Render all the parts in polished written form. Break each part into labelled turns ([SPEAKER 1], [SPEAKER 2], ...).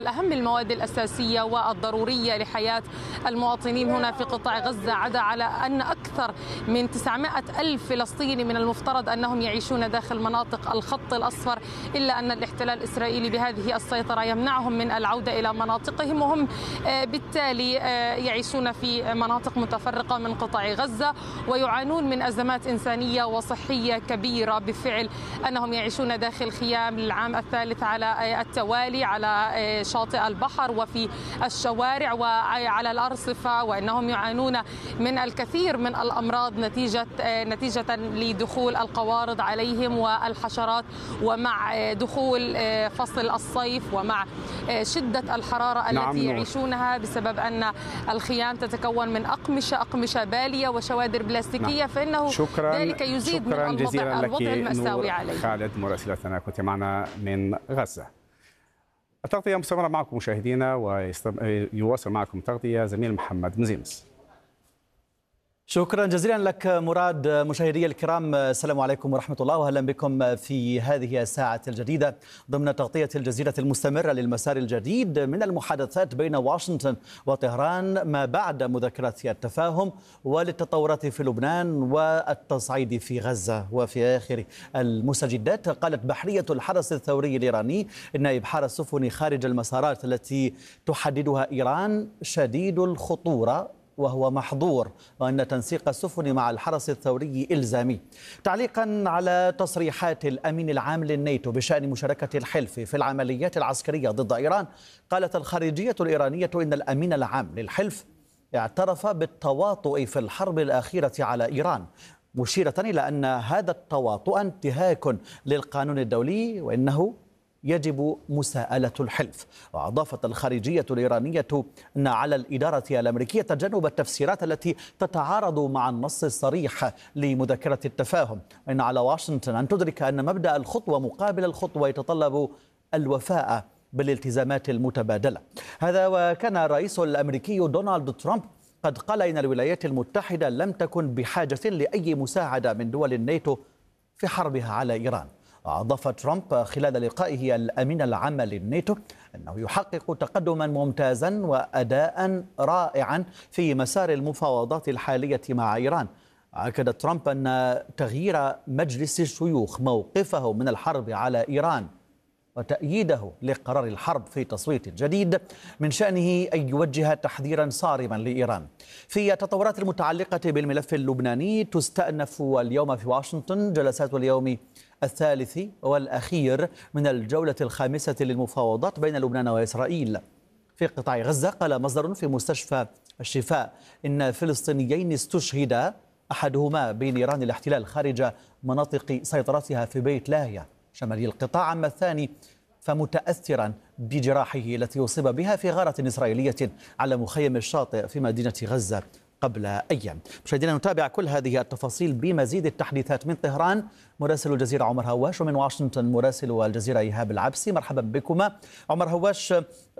[SPEAKER 1] أهم المواد الأساسية والضرورية لحياة المواطنين هنا في قطاع غزة، عدا على أن أكثر من 900 ألف فلسطيني من المفترض أنهم يعيشون داخل مناطق الخط الأصفر، إلا أن الاحتلال الإسرائيلي بهذه السيطرة يمنعهم من العودة إلى مناطقهم، وهم بالتالي يعيشون في مناطق متفرقة من قطاع غزة ويعانون من أزمات إنسانية وصحية كبيرة، بفعل أنهم يعيشون داخل خيام للعام الثالث على التوالي على شاطئ البحر وفي الشوارع وعلى الأرصفة، وأنهم يعانون من الكثير من الأمراض نتيجة لدخول القوارض عليهم والحشرات، ومع دخول فصل الصيف ومع شدة الحرارة التي يعيشونها بسبب أن الخيام تتكون من أقمشة بالية وشوادر بلاستيكية، فإنه ذلك يزيد من الوضع المأساوي عليه.
[SPEAKER 2] خالد مراسلتنا كنت معنا من غزة. التغطية مستمرة معكم مشاهدينا، ويواصل معكم تغطية زميل محمد مزيمس.
[SPEAKER 3] شكرا جزيلا لك مراد. مشاهدي الكرام، السلام عليكم ورحمة الله، وأهلا بكم في هذه الساعة الجديدة ضمن تغطية الجزيرة المستمرة للمسار الجديد من المحادثات بين واشنطن وطهران ما بعد مذكرة التفاهم وللتطورات في لبنان والتصعيد في غزة. وفي آخر المستجدات قالت بحرية الحرس الثوري الإيراني إن إبحار السفن خارج المسارات التي تحددها إيران شديد الخطورة وهو محظور، وأن تنسيق السفن مع الحرس الثوري إلزامي. تعليقا على تصريحات الأمين العام للناتو بشأن مشاركة الحلف في العمليات العسكرية ضد إيران، قالت الخارجية الإيرانية إن الأمين العام للحلف اعترف بالتواطؤ في الحرب الأخيرة على إيران، مشيرة إلى أن هذا التواطؤ انتهاك للقانون الدولي وإنه يجب مساءلة الحلف. وأضافت الخارجية الإيرانية أن على الإدارة الأمريكية تجنب التفسيرات التي تتعارض مع النص الصريح لمذكرة التفاهم، وإن على واشنطن أن تدرك أن مبدأ الخطوة مقابل الخطوة يتطلب الوفاء بالالتزامات المتبادلة. هذا وكان الرئيس الأمريكي دونالد ترامب قد قال إن الولايات المتحدة لم تكن بحاجة لأي مساعدة من دول الناتو في حربها على إيران. أضاف ترامب خلال لقائه الأمين العام للناتو أنه يحقق تقدما ممتازا وأداء رائعا في مسار المفاوضات الحالية مع إيران. أكد ترامب أن تغيير مجلس الشيوخ موقفه من الحرب على إيران وتأييده لقرار الحرب في تصويت جديد من شأنه أن يوجه تحذيرا صارما لإيران. في التطورات المتعلقة بالملف اللبناني، تستأنف اليوم في واشنطن جلسات اليوم الثالث والأخير من الجولة الخامسة للمفاوضات بين لبنان وإسرائيل. في قطاع غزة قال مصدر في مستشفى الشفاء إن فلسطينيين استشهدا، أحدهما بنيران الاحتلال خارج مناطق سيطرتها في بيت لاهيا شمالي القطاع، أما الثاني فمتأثرا بجراحه التي أصيب بها في غارة إسرائيلية على مخيم الشاطئ في مدينة غزة قبل أيام. مشاهدينا، نتابع كل هذه التفاصيل بمزيد التحديثات من طهران مراسل الجزيرة عمر هواش، ومن واشنطن مراسل الجزيرة إيهاب العبسي. مرحبا بكما. عمر هواش،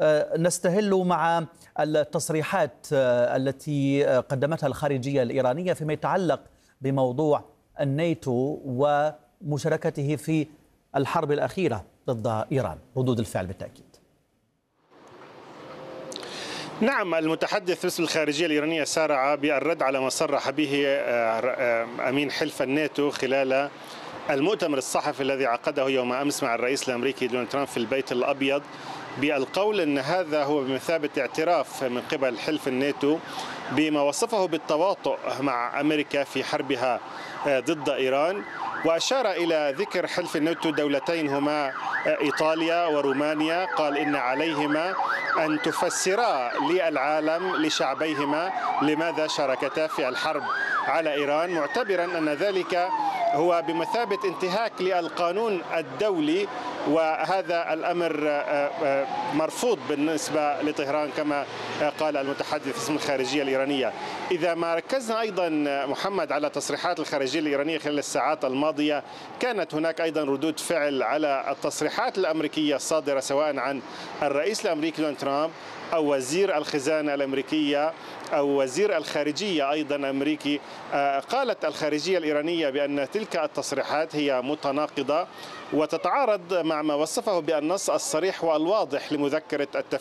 [SPEAKER 3] نستهل مع التصريحات التي قدمتها الخارجية الإيرانية فيما يتعلق بموضوع الناتو ومشاركته في الحرب الأخيرة ضد إيران. ردود الفعل بالتأكيد.
[SPEAKER 4] نعم، المتحدث باسم الخارجية الإيرانية سارع بالرد على ما صرح به أمين حلف الناتو خلال المؤتمر الصحفي الذي عقده يوم أمس مع الرئيس الأمريكي دونالد ترامب في البيت الأبيض، بالقول أن هذا هو بمثابة اعتراف من قبل حلف الناتو بما وصفه بالتواطؤ مع أمريكا في حربها ضد إيران. وأشار إلى ذكر حلف الناتو دولتين هما إيطاليا ورومانيا، قال إن عليهما أن تفسرا للعالم لشعبيهما لماذا شاركتا في الحرب على إيران، معتبرا أن ذلك هو بمثابة انتهاك للقانون الدولي، وهذا الأمر مرفوض بالنسبة لطهران كما قال المتحدث باسم الخارجية الإيرانية. إذا ما ركزنا أيضا محمد على تصريحات الخارجية الإيرانية خلال الساعات الماضية، كانت هناك أيضا ردود فعل على التصريحات الأمريكية الصادرة سواء عن الرئيس الأمريكي دونالد ترامب أو وزير الخزانة الأمريكية أو وزير الخارجية أيضا الأمريكي. قالت الخارجية الإيرانية بأن تلك التصريحات هي متناقضة وتتعارض مع ما وصفه بالنص الصريح والواضح لمذكرة